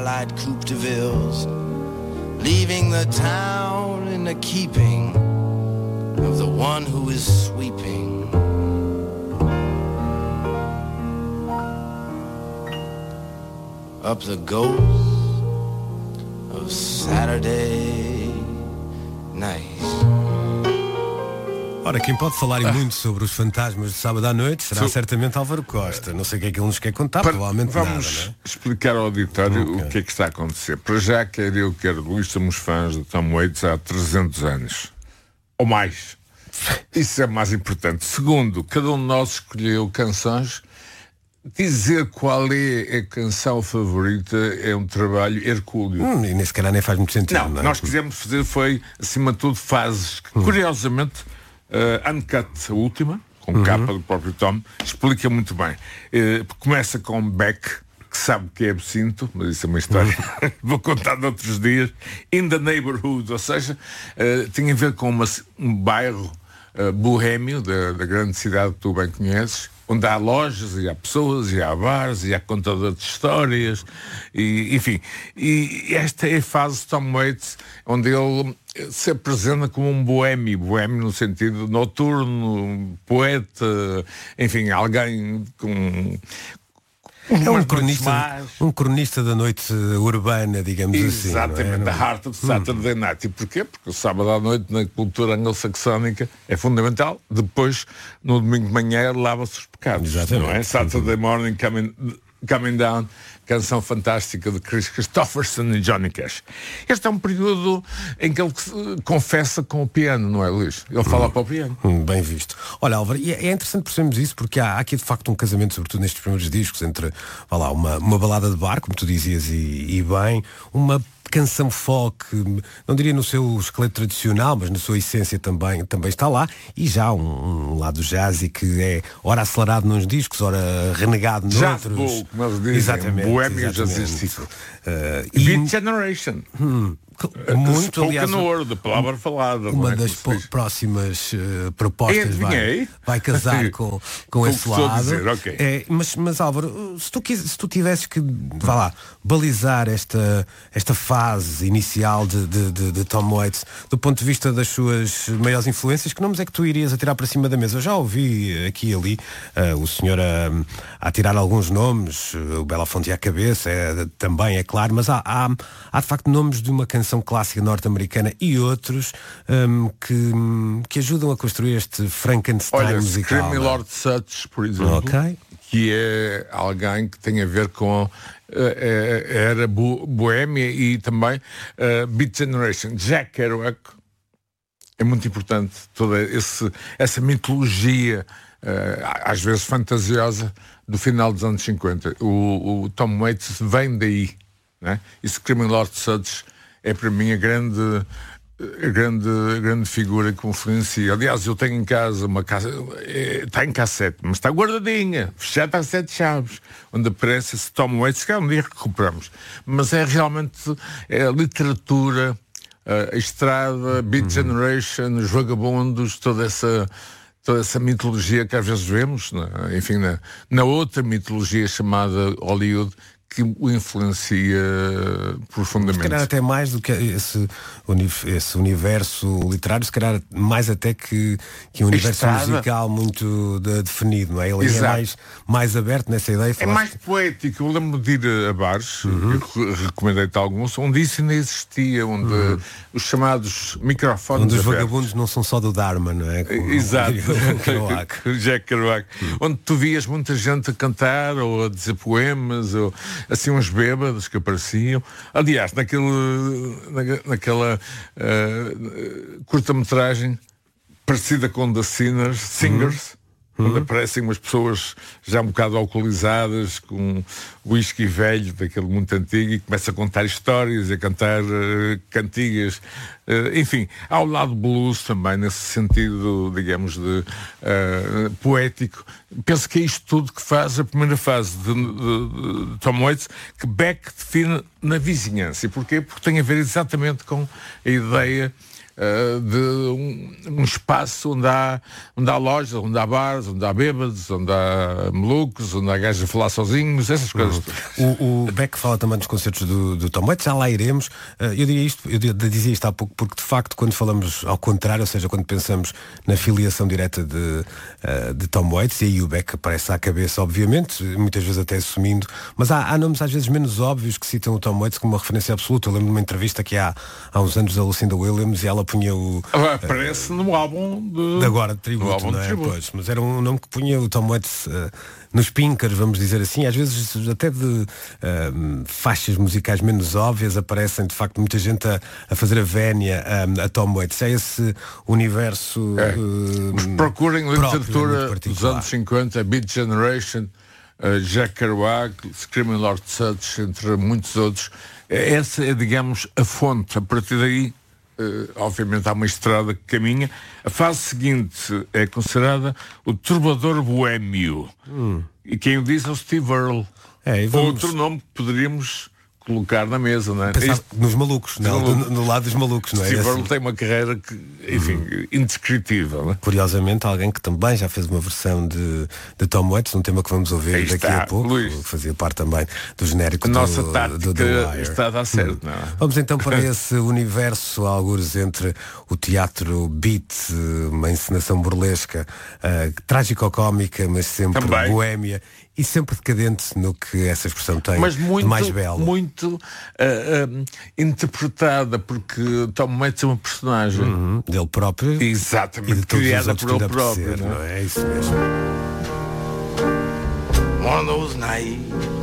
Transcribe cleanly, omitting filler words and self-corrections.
Light Coupe de Villes, leaving the town in the keeping of the one who is sweeping. Up the ghost of Saturday night. Ora, quem pode falar e muito sobre os fantasmas de sábado à noite será certamente Álvaro Costa. Não sei o que é que ele nos quer contar, provavelmente vamos nada, não é? explicar ao auditório o que é que está a acontecer. Para já, quer eu, quer Luís, somos fãs de Tom Waits há 300 anos. Ou mais. Isso é mais importante. Segundo, cada um de nós escolheu canções. Dizer qual é a canção favorita é um trabalho hercúleo. E nesse calhar nem faz muito sentido. Não, é? nós quisemos fazer foi, acima de tudo, fases que, curiosamente, Uncut, a última, com capa do próprio Tom, explica muito bem. Começa com Beck, que sabe que é absinto, mas isso é uma história vou contar de outros dias. In the Neighborhood, ou seja, tem a ver com um bairro bohémio da grande cidade que tu bem conheces, onde há lojas, e há pessoas, e há bares, e há contador de histórias, e, enfim. E esta é a fase de Tom Waits, onde ele se apresenta como um boémio no sentido noturno, poeta, enfim, alguém com... É um cronista da noite urbana, digamos assim. Exatamente, the heart of Saturday Night. E porquê? Porque o sábado à noite na cultura anglo-saxónica é fundamental. Depois, no domingo de manhã, lava-se os pecados. Exatamente. Não é? Saturday Morning Coming Down, canção fantástica de Chris Christopherson e Johnny Cash. Este é um período em que ele confessa com o piano, não é, Luís? Ele fala para o piano. Bem visto. Olha, Álvaro, e é interessante percebermos isso porque há aqui de facto um casamento, sobretudo nestes primeiros discos, entre, vá lá, uma balada de bar, como tu dizias, e bem, uma canção folk, não diria no seu esqueleto tradicional, mas na sua essência também está lá, e já um lado jazzy que é ora acelerado nos discos, ora renegado noutros. Jazz, como eles dizem, exatamente, boêmio jazzístico. Beat Generation. Muito, aliás, no word, a palavra falada. Uma das próximas propostas vai casar com esse lado. Dizer, okay. Mas Álvaro, se tu tivesses que, vá lá, balizar esta fase inicial de Tom Waits do ponto de vista das suas maiores influências, que nomes é que tu irias atirar para cima da mesa? Eu já ouvi aqui e ali o senhor a tirar alguns nomes, o Belafonte à cabeça, também é claro, mas há de facto nomes de uma canção clássica norte-americana e outros que ajudam a construir este Frankenstein musical. Screaming Lord Sutch, por exemplo, que é alguém que tem a ver com era boêmia e também Beat Generation. Jack Kerouac é muito importante, toda essa mitologia às vezes fantasiosa do final dos anos 50. O Tom Waits vem daí, né? E Screaming Lord Sutch é para mim a grande figura que me influencia. Aliás, eu tenho em casa uma casa, está em cassete, mas está guardadinha, fechada a 7 chaves, onde aparece esse Tom Waits, que um dia recuperamos. Mas é realmente a literatura, a estrada, Beat Generation, os vagabundos, toda essa mitologia que às vezes vemos, enfim, na outra mitologia chamada Hollywood, que o influencia profundamente. Se calhar até mais do que esse universo literário, se calhar mais até que um universo musical muito definido, não é? Ele é mais aberto nessa ideia. É mais poético. Eu lembro de ir a bares, eu recomendei-te alguns, onde isso ainda existia, onde os chamados microfones onde os abertos. Vagabundos não são só do Dharma, não é? Exato. Jack Kerouac. Onde tu vias muita gente a cantar ou a dizer poemas, ou assim uns bêbados que apareciam. Aliás, naquela curta-metragem parecida com The Singers, onde aparecem umas pessoas já um bocado alcoolizadas, com whisky velho, daquele muito antigo, e começa a contar histórias, a cantar cantigas. Enfim, há o lado blues também, nesse sentido, digamos, de poético. Penso que é isto tudo que faz a primeira fase de Tom Waits, que Beck define na vizinhança. E porquê? Porque tem a ver exatamente com a ideia de um espaço onde há lojas, onde há bares, onde há bêbados, onde há malucos, onde há gajos a falar sozinhos, essas coisas. O Beck fala também dos concertos do Tom Waits, já lá iremos. Eu dizia isto há pouco porque de facto quando falamos ao contrário, ou seja, quando pensamos na filiação direta de Tom Waits, e aí o Beck aparece à cabeça, obviamente, muitas vezes até assumindo, mas há nomes às vezes menos óbvios que citam o Tom Waits como uma referência absoluta. Eu lembro de uma entrevista que há uns anos da Lucinda Williams e ela punha o... Aparece no álbum de agora, de tributo, não é? Pois, mas era um nome que punha o Tom Waits nos pinkers, vamos dizer assim, às vezes até de faixas musicais menos óbvias aparecem de facto muita gente a fazer a vénia a Tom Waits. É esse universo procurem literatura dos anos 50, Beat Generation, Jack Kerouac, Screaming Lord Sutch, entre muitos outros. Essa é, digamos, a fonte. A partir daí, obviamente, há uma estrada que caminha. A fase seguinte é considerada o trovador boémio. E quem o diz é o Steve Earle. Outro nome que poderíamos colocar na mesa, não é? Nos malucos, no lado dos malucos, não é? Steve Earle tem uma carreira que, enfim, indescritível, não é? Curiosamente, alguém que também já fez uma versão de Tom Waits, um tema que vamos ouvir daqui a pouco, Luís, que fazia parte também do genérico do Wire. Está a dar certo, não é? Vamos então para esse universo, algures entre o teatro beat, uma encenação burlesca, trágico-cómica, mas sempre também boémia, e sempre decadente no que essa expressão tem, mas muito, de mais belo. Muito interpretada, porque Tom Waits é uma personagem dele próprio. Exatamente, e de todos criada os por ele próprio. Não é isso mesmo. One of those nights